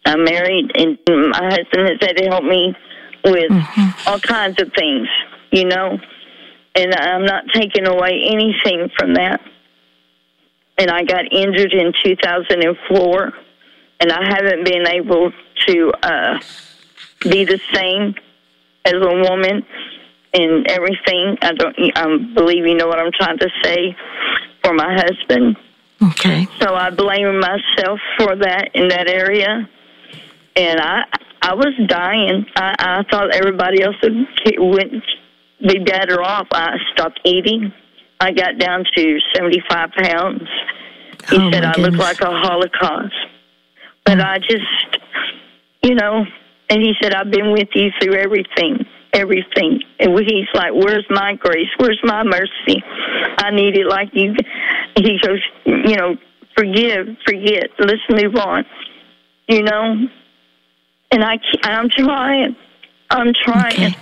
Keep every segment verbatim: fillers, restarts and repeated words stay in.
I'm married, and my husband has had to help me with mm-hmm. all kinds of things, you know, and I'm not taking away anything from that. And I got injured in two thousand four, and I haven't been able to uh, be the same as a woman and everything. I don't I believe you know what I'm trying to say for my husband. Okay. So I blame myself for that in that area. And I I was dying. I, I thought everybody else would, would be better off. I stopped eating. I got down to seventy-five pounds. He oh said I goodness. looked like a Holocaust. But mm. I just, you know, and he said, I've been with you through everything, everything. And he's like, where's my grace? Where's my mercy? I need it like you. He goes, you know, forgive, forget, let's move on, you know. And I, I'm trying. I'm trying. Okay.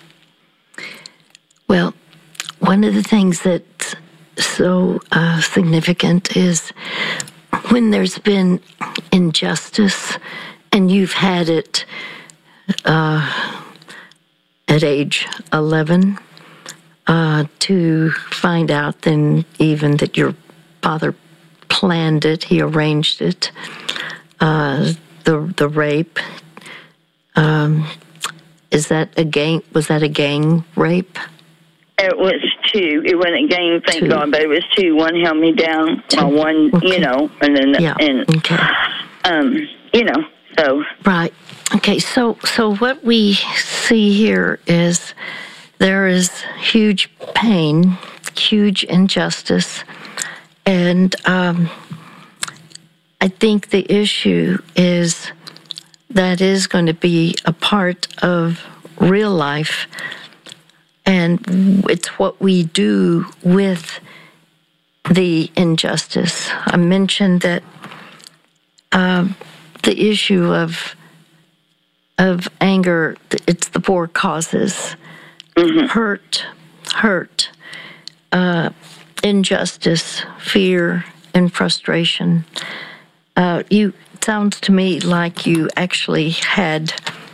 Well, one of the things that's so uh, significant is when there's been injustice and you've had it uh, at age eleven, uh, to find out then even that your father planned it, he arranged it, uh, the the rape. Um, is that a gang? Was that a gang rape? It was two. It wasn't a gang, thank two. God, but it was two. One held me down, two. while one, okay. you know, and then yeah. and okay. um, you know, so right. Okay, so so what we see here is there is huge pain, huge injustice, and um, I think the issue is that is going to be a part of real life, and it's what we do with the injustice. I mentioned that um, the issue of of anger, it's the four causes: mm-hmm. hurt, hurt, uh, injustice, fear, and frustration. Uh, you it sounds to me like you actually had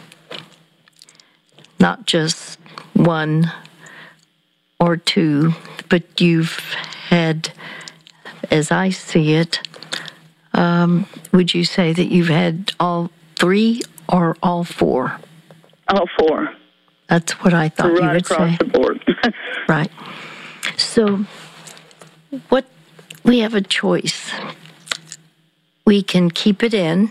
not just one or two, but you've had, as I see it, um, would you say that you've had all three or all four? All four. That's what I thought right you would across say. the board. Right. So, what we have a choice. We can keep it in,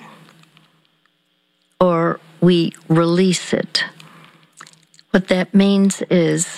or we release it. What that means is,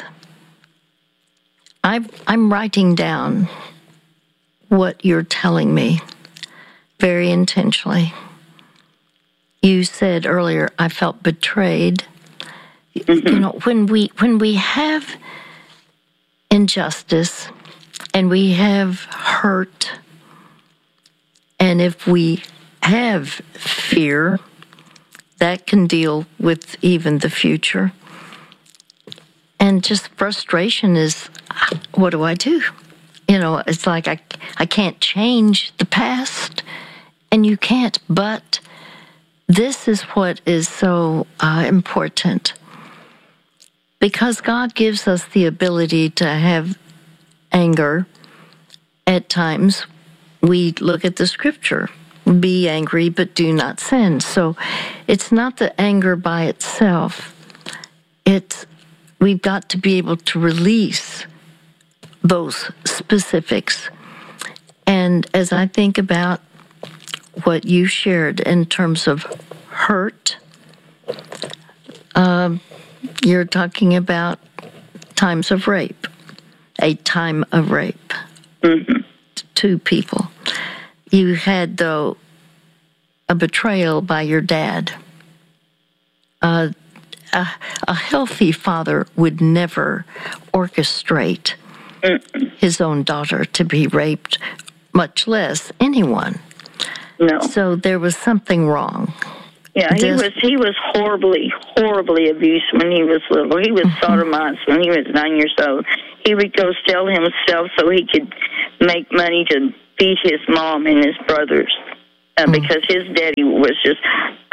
I'm, I'm writing down what you're telling me very intentionally. You said earlier, I felt betrayed. Mm-hmm. You know, when we when we have injustice and we have hurt, and if we have fear, that can deal with even the future. And just frustration is, what do I do? You know, it's like I, I can't change the past, and you can't, but this is what is so uh, important. Because God gives us the ability to have anger at times. We look at the scripture, be angry, but do not sin. So it's not the anger by itself. It's, we've got to be able to release those specifics. And as I think about what you shared in terms of hurt, um, you're talking about times of rape, a time of rape. Mm-hmm. Two people. You had, though, a betrayal by your dad. Uh, a, a healthy father would never orchestrate Mm-mm. his own daughter to be raped, much less anyone. No. So there was something wrong. Yeah, he Just, was he was horribly, horribly abused when he was little. He was mm-hmm. sodomized when he was nine years old. He would go sell himself so he could make money to feed his mom and his brothers, uh, mm-hmm. because his daddy was just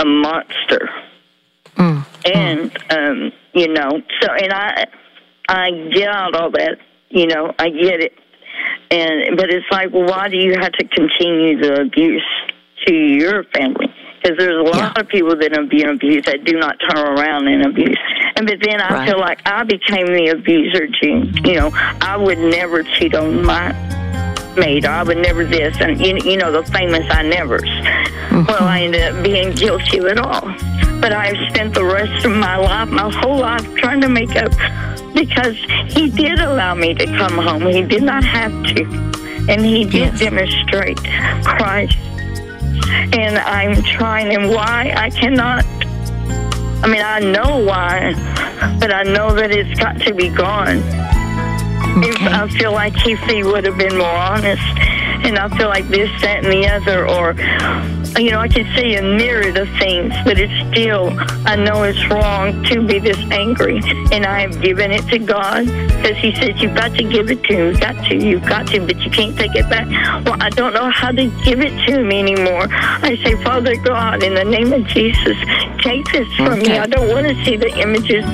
a monster. Mm. And, um, you know, so, and I, I get out all that, you know, I get it. And, but it's like, well, why do you have to continue the abuse to your family? Because there's a lot yeah. of people that have been abused that do not turn around and abuse. And but then I right. feel like I became the abuser, June. You know, I would never cheat on my mate. Or I would never this. And, you, you know, the famous I nevers. Mm-hmm. Well, I ended up being guilty of it all. But I've spent the rest of my life, my whole life, trying to make up because he did allow me to come home. He did not have to. And he did yes. demonstrate Christ. And I'm trying, and why I cannot, I mean, I know why, but I know that it's got to be gone. Okay. If I feel like if he would have been more honest, and I feel like this, that, and the other, or, you know, I can see a myriad of things, but it's still, I know it's wrong to be this angry, and I have given it to God, because he says, you've got to give it to him, you've got to, you've got to, but you can't take it back. Well, I don't know how to give it to him anymore. I say, Father God, in the name of Jesus, take this from okay. me. I don't want to see the images.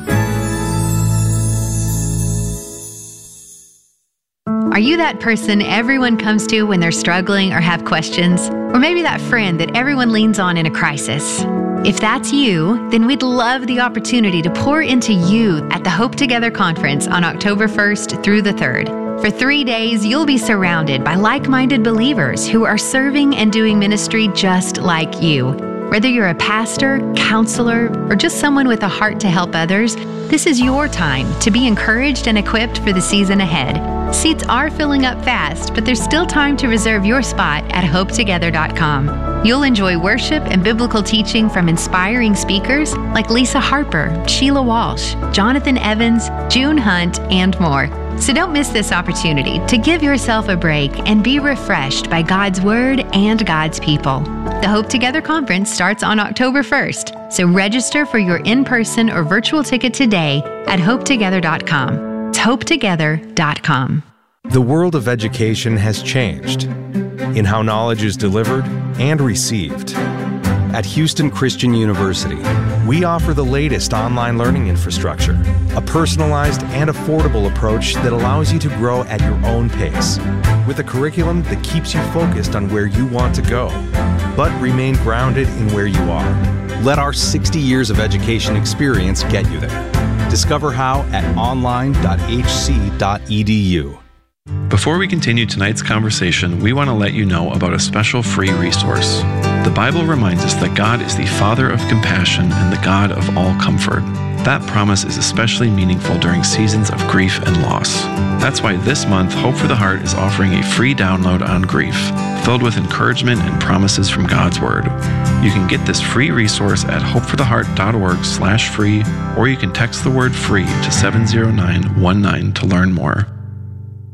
Are you that person everyone comes to when they're struggling or have questions? Or maybe that friend that everyone leans on in a crisis? If that's you, then we'd love the opportunity to pour into you at the Hope Together Conference on October first through the third. For three days, you'll be surrounded by like-minded believers who are serving and doing ministry just like you. Whether you're a pastor, counselor, or just someone with a heart to help others, this is your time to be encouraged and equipped for the season ahead. Seats are filling up fast, but there's still time to reserve your spot at hope together dot com. You'll enjoy worship and biblical teaching from inspiring speakers like Lisa Harper, Sheila Walsh, Jonathan Evans, June Hunt, and more. So don't miss this opportunity to give yourself a break and be refreshed by God's Word and God's people. The Hope Together Conference starts on October first, so register for your in-person or virtual ticket today at hope together dot com. It's hope together dot com. The world of education has changed in how knowledge is delivered and received. At Houston Christian University, we offer the latest online learning infrastructure, a personalized and affordable approach that allows you to grow at your own pace, with a curriculum that keeps you focused on where you want to go, but remain grounded in where you are. Let our sixty years of education experience get you there. Discover how at online dot h c dot e d u. Before we continue tonight's conversation, we want to let you know about a special free resource. The Bible reminds us that God is the Father of compassion and the God of all comfort. That promise is especially meaningful during seasons of grief and loss. That's why this month, Hope for the Heart is offering a free download on grief, filled with encouragement and promises from God's Word. You can get this free resource at hope for the heart dot org slash free, or you can text the word free to seven zero nine one nine to learn more.